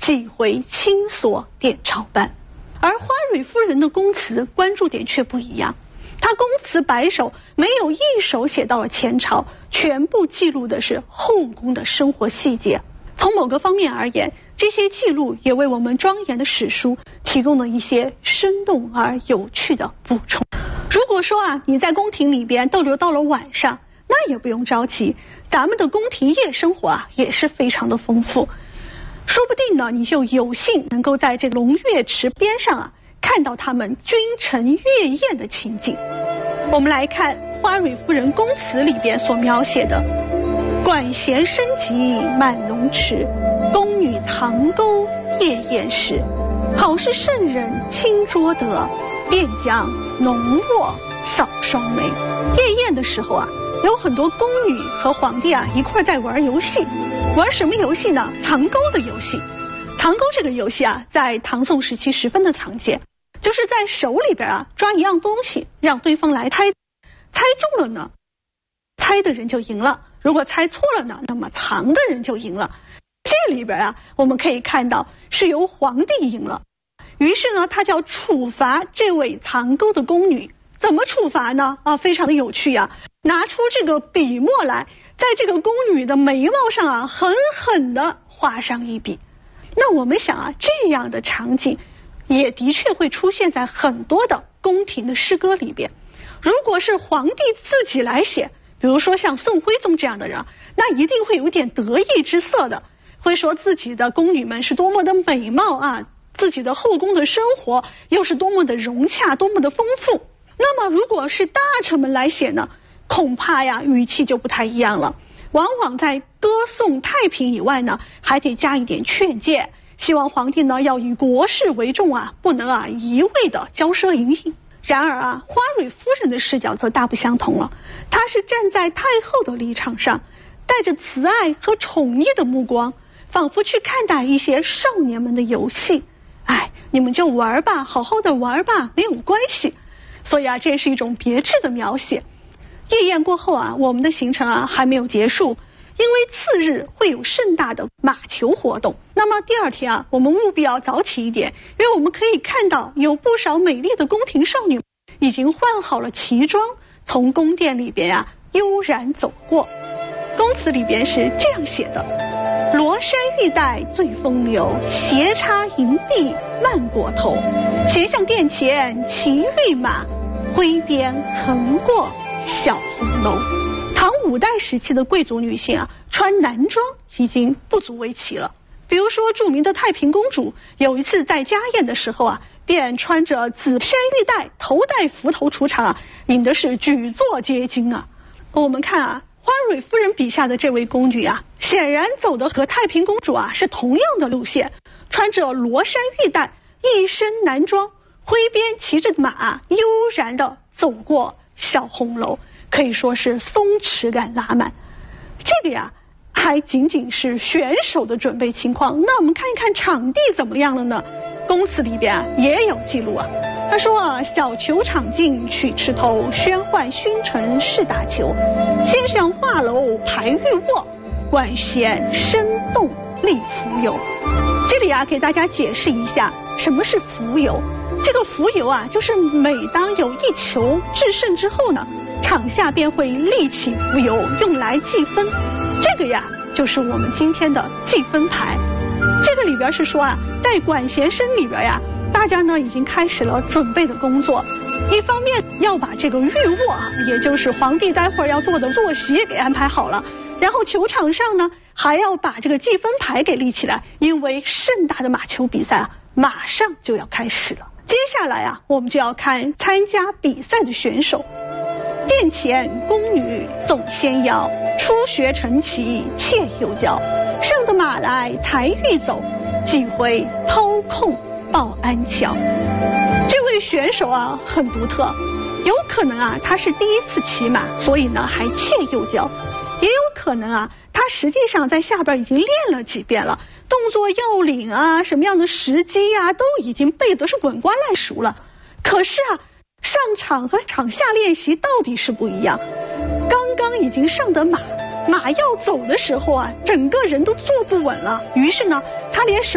几回轻索点朝班。而花蕊夫人的宫词关注点却不一样，她宫词100首没有一首写到了前朝，全部记录的是后宫的生活细节。从某个方面而言，这些记录也为我们庄严的史书提供了一些生动而有趣的补充。如果说你在宫廷里边逗留到了晚上，那也不用着急，咱们的宫廷夜生活也是非常的丰富。说不定呢，你就有幸能够在这龙跃池边上看到他们君臣乐宴的情景。我们来看花蕊夫人宫词里边所描写的：管弦声急满龙池，宫女藏钩夜宴时。好是圣人清拙德，便将浓墨扫双眉。夜宴的时候有很多宫女和皇帝一块在玩游戏。玩什么游戏呢？藏钩的游戏。藏钩这个游戏在唐宋时期十分的常见，就是在手里边抓一样东西，让对方来猜，猜中了呢，猜的人就赢了；如果猜错了呢，那么藏的人就赢了。这里边我们可以看到是由皇帝赢了，于是呢，他就要处罚这位藏钩的宫女。怎么处罚呢？非常的有趣拿出这个笔墨来，在这个宫女的眉毛上狠狠地画上一笔。那我们想这样的场景也的确会出现在很多的宫廷的诗歌里边。如果是皇帝自己来写，比如说像宋徽宗这样的人，那一定会有点得意之色的，会说自己的宫女们是多么的美貌自己的后宫的生活又是多么的融洽，多么的丰富。那么如果是大臣们来写呢，恐怕语气就不太一样了，往往在歌颂太平以外呢，还得加一点劝诫，希望皇帝呢要以国事为重不能一味的骄奢淫逸。然而花蕊夫人的视角则大不相同了，她是站在太后的立场上，带着慈爱和宠溺的目光，仿佛去看待一些少年们的游戏。你们就玩吧，好好的玩吧，没有关系。所以这是一种别致的描写。夜宴过后我们的行程还没有结束，因为次日会有盛大的马球活动。那么第二天我们务必要早起一点，因为我们可以看到有不少美丽的宫廷少女已经换好了旗装，从宫殿里边悠然走过。宫词里边是这样写的：罗衫玉带最风流，斜插银篦漫过头。前向殿前骑绿马，挥鞭横过小红楼。唐5代时期的贵族女性穿男装已经不足为奇了。比如说著名的太平公主，有一次在家宴的时候便穿着紫衫玉带，头戴幞头出场引的是举座皆惊我们看花蕊夫人笔下的这位宫女显然走的和太平公主是同样的路线，穿着罗衫玉带，一身男装，挥鞭骑着马，悠然地走过小红楼，可以说是松弛感拉满。这个还仅仅是选手的准备情况，那我们看一看场地怎么样了呢？宫词里边也有记录他说小球场径曲池头，喧唤熏尘试打球。先上画楼排玉卧，管弦声动立浮游。这里给大家解释一下什么是浮游。这个浮游就是每当有一球制胜之后呢，场下便会立起浮游，用来计分。这个就是我们今天的计分牌。这个里边是说在管弦声里边大家呢已经开始了准备的工作。一方面要把这个御卧也就是皇帝待会儿要做的坐席给安排好了，然后球场上呢还要把这个计分牌给立起来，因为盛大的马球比赛马上就要开始了。接下来我们就要看参加比赛的选手。殿前宫女总纤腰，初学成棋怯又娇。上的马来抬玉走，几回抛空报安桥。这位选手很独特，有可能他是第一次骑马，所以呢还怯又娇，也有可能他实际上在下边已经练了几遍了，动作要领什么样的时机都已经背得是滚瓜烂熟了。可是上场和场下练习到底是不一样。刚刚已经上的马要走的时候整个人都坐不稳了，于是呢他连